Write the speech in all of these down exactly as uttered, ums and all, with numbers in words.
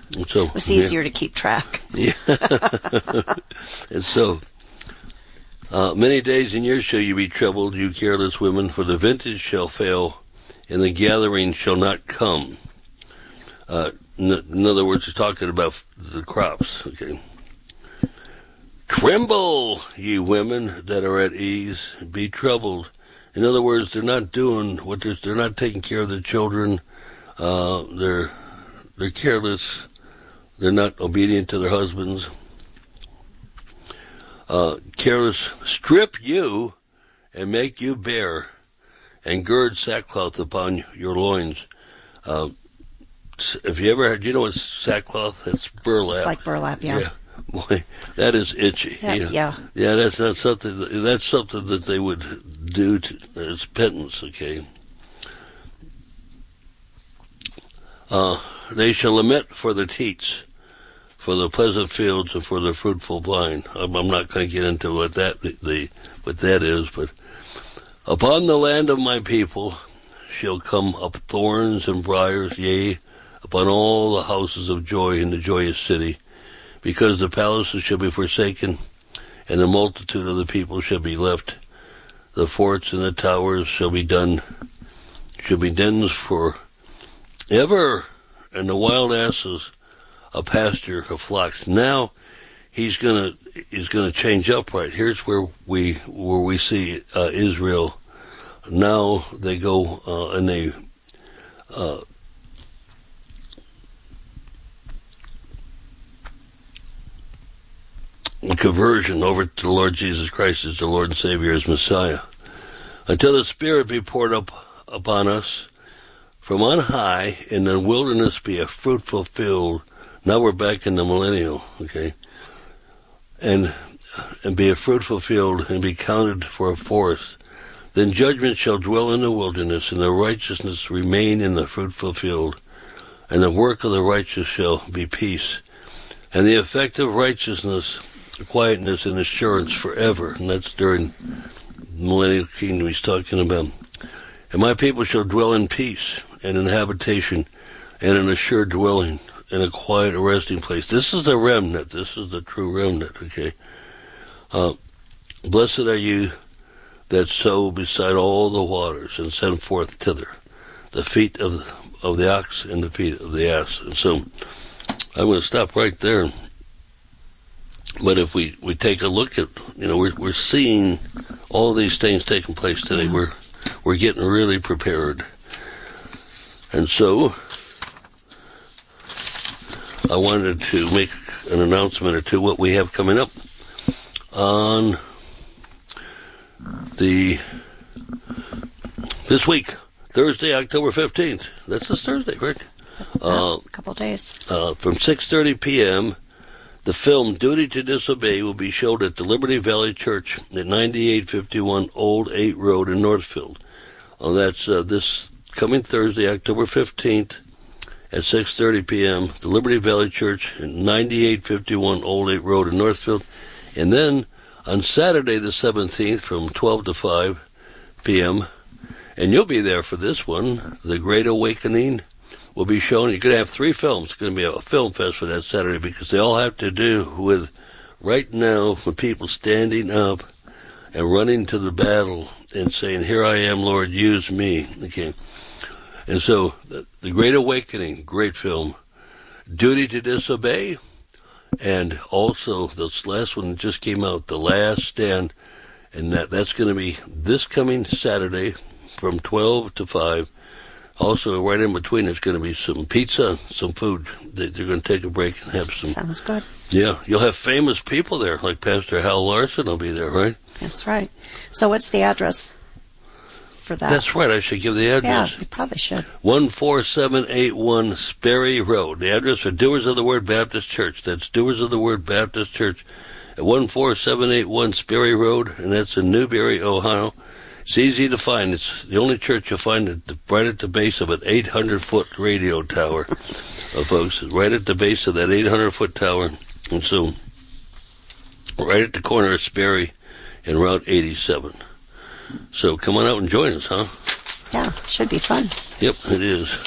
And so, it was easier yeah. to keep track. Yeah. And so, uh, many days and years shall you be troubled, you careless women, for the vintage shall fail, and the gathering shall not come. Uh, in, in other words, he's talking about the crops, okay? Tremble, ye women that are at ease, be troubled. In other words, they're not doing what they're, they're not taking care of their children. Uh, they're, they're careless. They're not obedient to their husbands. Uh, careless, strip you and make you bare and gird sackcloth upon your loins. Uh, if you ever had, you know what sackcloth? That's burlap. It's like burlap, yeah. Yeah. Boy, that is itchy. That, you know? Yeah. Yeah, that's not something, that, that's something that they would do to, as penance, okay? Uh, they shall lament for the teats, for the pleasant fields, and for the fruitful vine. I'm, I'm not going to get into what that, the, what that is, but upon the land of my people shall come up thorns and briars, yea, upon all the houses of joy in the joyous city. Because the palaces shall be forsaken, and the multitude of the people shall be left. The forts and the towers shall be done, shall be dens for ever, and the wild asses a pasture of flocks. Now he's gonna he's gonna change up right. Here's where we where we see uh, Israel. Now they go uh, and they. Uh, conversion over to the Lord Jesus Christ as the Lord and Savior, as Messiah, until the Spirit be poured up upon us from on high, and the wilderness be a fruitful field. Now we're back in the millennial, okay, and and be a fruitful field, and be counted for a forest. Then judgment shall dwell in the wilderness, and the righteousness remain in the fruitful field, and the work of the righteous shall be peace, and the effect of righteousness, quietness and assurance forever. And that's during the millennial kingdom he's talking about. And my people shall dwell in peace and in habitation and an assured dwelling and a quiet resting place. This is the remnant. This is the true remnant, okay? Uh, blessed are you that sow beside all the waters and send forth thither the feet of, of the ox and the feet of the ass. And so I'm going to stop right there. But if we, we take a look at, you know, we're we're seeing all these things taking place today. Yeah. We're we're getting really prepared, and so I wanted to make an announcement or two what we have coming up on the this week, Thursday, October fifteenth. That's this Thursday, right? Uh, a couple days. Uh, from six thirty p.m. The film Duty to Disobey will be showed at the Liberty Valley Church at ninety-eight fifty-one Old eight Road in Northfield. Uh, that's uh, this coming Thursday, October fifteenth at six thirty p.m. The Liberty Valley Church at ninety-eight fifty-one Old eight Road in Northfield. And then on Saturday the seventeenth from twelve to five p.m., and you'll be there for this one, The Great Awakening will be shown. You're going to have three films. It's going to be a film fest for that Saturday because they all have to do with right now for people standing up and running to the battle and saying, here I am, Lord, use me. Okay. And so the, the Great Awakening, great film. Duty to Disobey, and also this last one that just came out, The Last Stand, and that, that's going to be this coming Saturday from twelve to five. Also, right in between, there's going to be some pizza, some food. They're going to take a break and have some. Sounds good. Yeah, you'll have famous people there, like Pastor Hal Larson will be there, right? That's right. So what's the address for that? That's right. I should give the address. Yeah, you probably should. one four seven eight one Sperry Road. The address for Doers of the Word Baptist Church. That's Doers of the Word Baptist Church at one four seven eight one Sperry Road, and that's in Newberry, Ohio. It's easy to find. It's the only church you'll find at the, right at the base of an eight hundred foot radio tower, uh, folks. Right at the base of that eight hundred foot tower. And so, right at the corner of Sperry and Route eighty-seven. So come on out and join us, huh? Yeah, it should be fun. Yep, it is.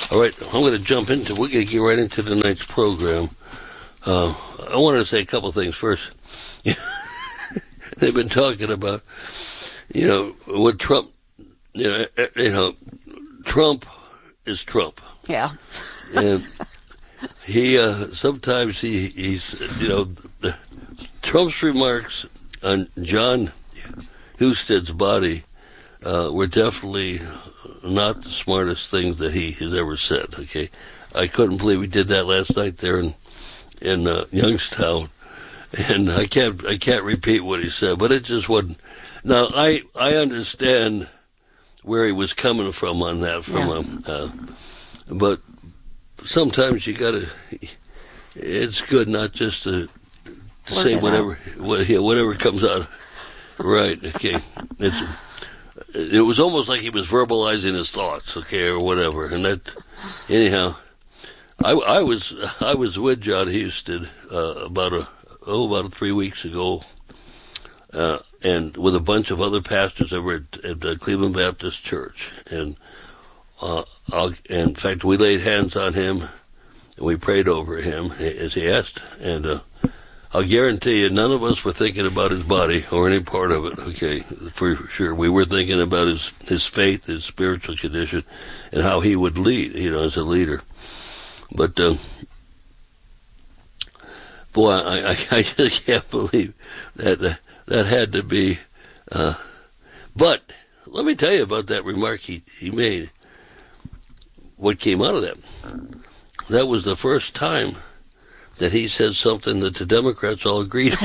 All right, I'm going to jump into, we're going to get right into tonight's program. Uh, I wanted to say a couple things first. They've been talking about, you know, what Trump, you know, you know, Trump is Trump. Yeah. And he, uh, sometimes he, he's, you know, Trump's remarks on John Husted's body uh, were definitely not the smartest things that he has ever said, okay? I couldn't believe he did that last night there in, in uh, Youngstown. And I can't, I can't repeat what he said, but it just wasn't. Now, I, I understand where he was coming from on that, from, yeah. um, uh, but sometimes you gotta, it's good not just to, to say whatever, what, yeah, whatever comes out. Right, okay. It's, it was almost like he was verbalizing his thoughts, okay, or whatever. And that, anyhow, I, I was, I was with John Husted, uh, about a, oh, about three weeks ago, uh, and with a bunch of other pastors over at, at uh, Cleveland Baptist Church. And, uh, I'll, in fact, we laid hands on him, and we prayed over him, as he asked. And, uh, I'll guarantee you, none of us were thinking about his body or any part of it, okay, for sure. We were thinking about his, his faith, his spiritual condition, and how he would lead, you know, as a leader. But, uh, boy, I, I, I just can't believe that uh, that had to be. Uh, but let me tell you about that remark he, he made. What came out of that? That was the first time that he said something that the Democrats all agreed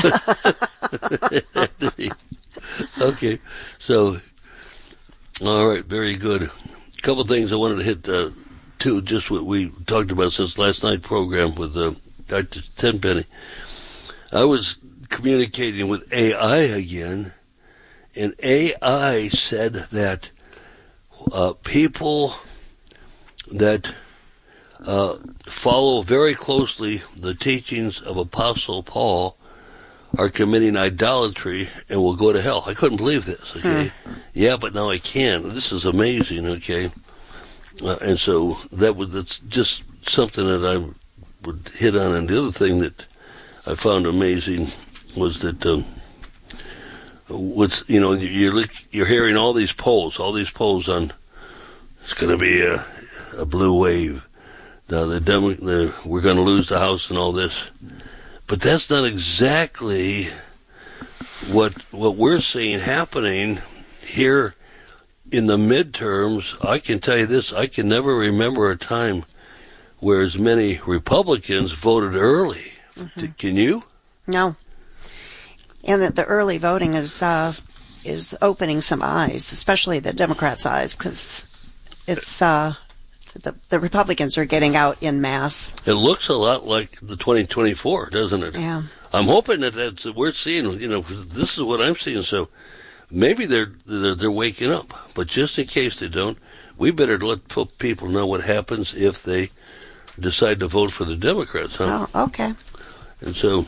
with. Okay, so, all right, very good. A couple of things I wanted to hit, uh, too, just what we talked about since last night's program with uh, Doctor Tenpenny. I was communicating with A I again, and A I said that uh, people that uh, follow very closely the teachings of Apostle Paul are committing idolatry and will go to hell. I couldn't believe this, okay? Hmm. Yeah, but now I can. This is amazing, okay? Uh, and so that was that's just something that I would hit on. And the other thing that I found amazing was that um, what's you know you're you're hearing all these polls, all these polls on it's going to be a, a blue wave. Now the, Demo, the we're going to lose the House and all this, but that's not exactly what what we're seeing happening here in the midterms. I can tell you this: I can never remember a time where as many Republicans voted early. Mm-hmm. Can you? No. And that the early voting is uh, is opening some eyes, especially the Democrats' eyes, because it's uh, the the Republicans are getting out in mass. It looks a lot like the twenty twenty-four, doesn't it? Yeah. I'm hoping that that's we're seeing. You know, this is what I'm seeing. So maybe they're they're, they're waking up. But just in case they don't, we better let people know what happens if they decide to vote for the Democrats, huh? Oh, okay. And so,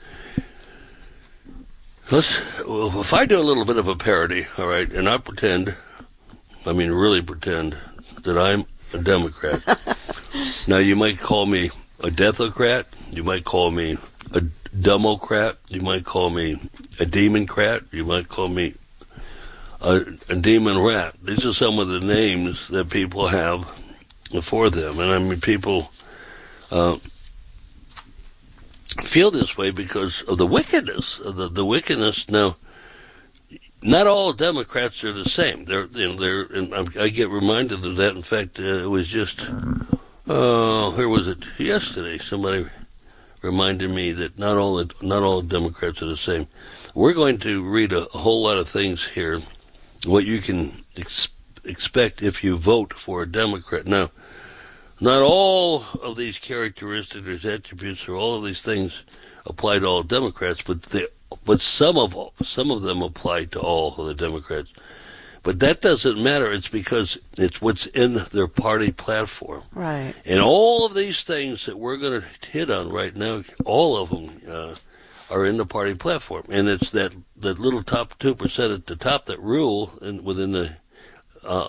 let's, well, if I do a little bit of a parody, all right, and I pretend, I mean really pretend, that I'm a Democrat. Now, you might call me a deathocrat, you might call me a democrat, you might call me a demoncrat, you might call me a, a demon rat. These are some of the names that people have for them. And I mean, people uh, feel this way because of the wickedness, of the, the wickedness. Now, not all Democrats are the same. They're, you know, they're, and I get reminded of that. In fact, uh, it was just, oh, uh, where was it? Yesterday, somebody reminded me that not all the, not all Democrats are the same. We're going to read a, a whole lot of things here, what you can ex- expect if you vote for a Democrat. Now, not all of these characteristics or attributes or all of these things apply to all Democrats, but they, but some of all, some of them apply to all of the Democrats. But that doesn't matter. It's because it's what's in their party platform. Right. And all of these things that we're going to hit on right now, all of them uh, are in the party platform. And it's that, that little top two percent at the top that rule in, within the uh,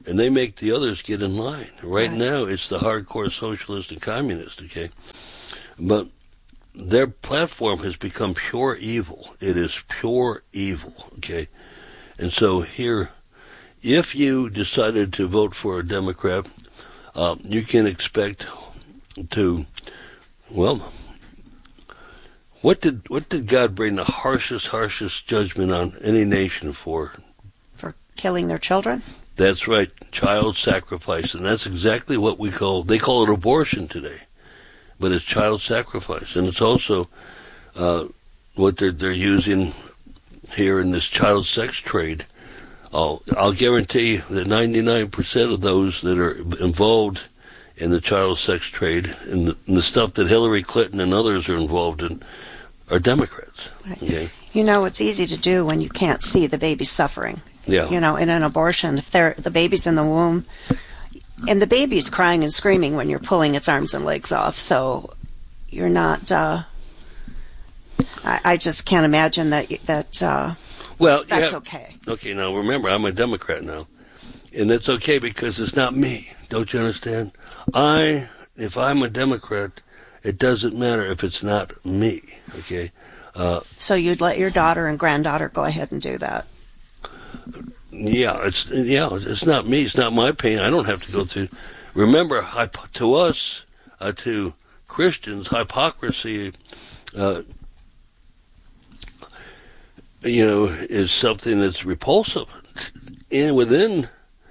and they make the others get in line. Right, right. now, it's the hardcore socialist and communist, okay? But their platform has become pure evil. It is pure evil, okay? And so here, if you decided to vote for a Democrat, uh, you can expect to, well, what did what did God bring the harshest, harshest judgment on any nation for? For killing their children? That's right, child sacrifice, and that's exactly what we call, they call it abortion today, but it's child sacrifice, and it's also uh, what they're they're using here in this child sex trade. I'll, I'll guarantee you that ninety-nine percent of those that are involved in the child sex trade and the, and the stuff that Hillary Clinton and others are involved in are Democrats. Right. Okay? You know, it's easy to do when you can't see the baby suffering. Yeah. You know, in an abortion, if they're, the baby's in the womb, and the baby's crying and screaming when you're pulling its arms and legs off, so you're not, uh, I, I just can't imagine that, that, uh, well, that's yeah, okay. Okay, now remember, I'm a Democrat now, and that's okay because it's not me. Don't you understand? I, if I'm a Democrat, it doesn't matter if it's not me, okay? Uh, so you'd let your daughter and granddaughter go ahead and do that? Yeah, it's yeah, it's not me. It's not my pain. I don't have to go through. Remember, to us, uh, to Christians, hypocrisy, uh, you know, is something that's repulsive. And within,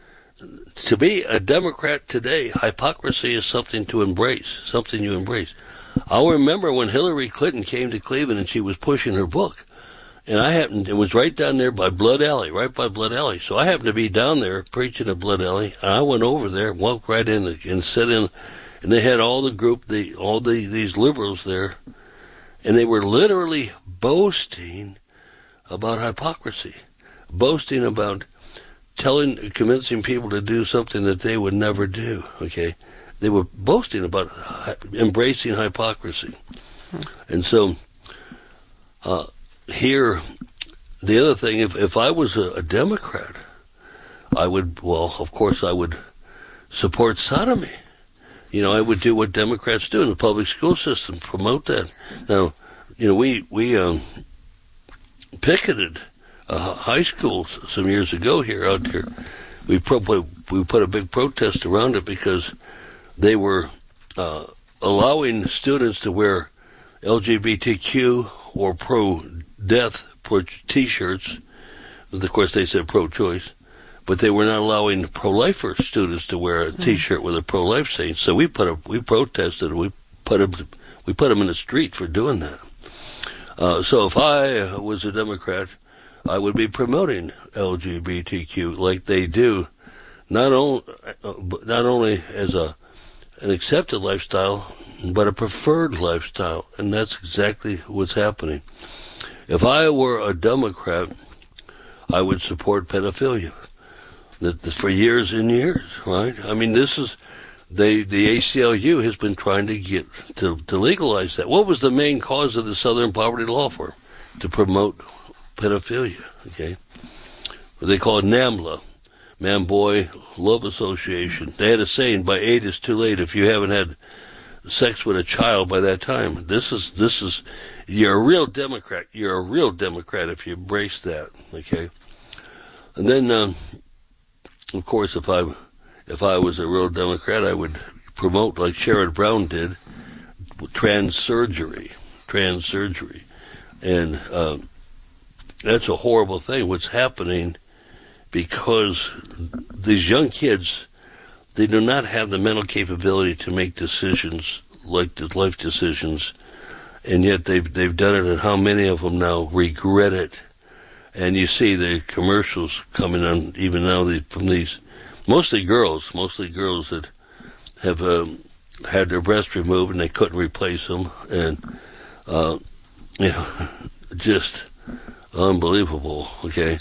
to be a Democrat today, hypocrisy is something to embrace, something you embrace. I'll remember when Hillary Clinton came to Cleveland and she was pushing her book. And I happened, it was right down there by Blood Alley, right by Blood Alley. So I happened to be down there preaching at Blood Alley, and I went over there, walked right in and sat in, and they had all the group, the all the these liberals there, and they were literally boasting about hypocrisy, boasting about telling, convincing people to do something that they would never do, okay? They were boasting about embracing hypocrisy. Hmm. And so, uh, here, the other thing, if, if I was a, a Democrat, I would, well, of course, I would support sodomy. You know, I would do what Democrats do in the public school system, promote that. Now, you know, we, we um, picketed uh, high schools some years ago here, out here. We, pro- we put a big protest around it because they were uh, allowing students to wear L G B T Q or pro-death T-shirts. Of course, they said pro-choice, but they were not allowing pro-lifer students to wear a T-shirt with a pro-life saying. So we put a, we protested. And we put them we put them in the street for doing that. Uh, so if I was a Democrat, I would be promoting L G B T Q like they do, not only uh, not only as a an accepted lifestyle, but a preferred lifestyle, and that's exactly what's happening. If I were a Democrat, I would support pedophilia. That for years and years, right? I mean, this is they the A C L U has been trying to get to, to legalize that. What was the main cause of the Southern Poverty Law Firm? To promote pedophilia. Okay, they call it NAMLA. Man-Boy Love Association. They had a saying, by eight it's too late if you haven't had sex with a child by that time. This is, this is, you're a real Democrat. You're a real Democrat if you embrace that, okay? And then, um, of course, if I, if I was a real Democrat, I would promote, like Sherrod Brown did, trans surgery, trans surgery. And, um, that's a horrible thing, what's happening, because these young kids, they do not have the mental capability to make decisions like the life decisions, and yet they've they've done it, and how many of them now regret it? And you see the commercials coming on even now from these, mostly girls, mostly girls that have um, had their breasts removed and they couldn't replace them, and uh, you know, just unbelievable. Okay.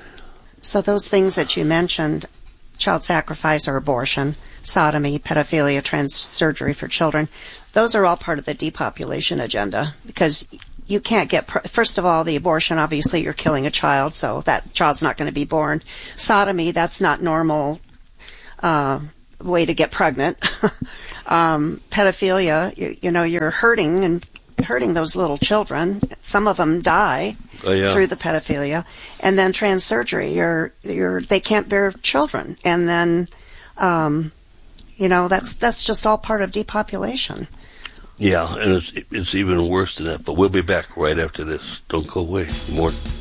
So those things that you mentioned, child sacrifice or abortion, sodomy, pedophilia, trans surgery for children, those are all part of the depopulation agenda, because you can't get, first of all, the abortion, obviously you're killing a child, so that child's not going to be born. Sodomy, that's not normal uh, way to get pregnant. um, pedophilia, you, you know, you're hurting and hurting those little children. Some of them die oh, yeah. through the pedophilia. And then trans surgery, you're, you're, they can't bear children. And then, um, you know, that's, that's just all part of depopulation. Yeah, and it's, it's even worse than that. But we'll be back right after this. Don't go away. More.